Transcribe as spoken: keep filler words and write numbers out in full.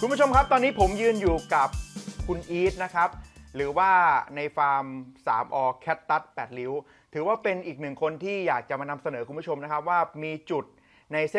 คุณผู้ชมครับตอนนี้ผมยืนอยู่กับคุณอีทนะครับหรือว่าในฟาร์มสามอแคทตัสแปดริ้วถือว่าเป็นอีกหนึ่งคนที่อยากจะมานำเสนอคุณผู้ชมนะครับว่ามีจุดใน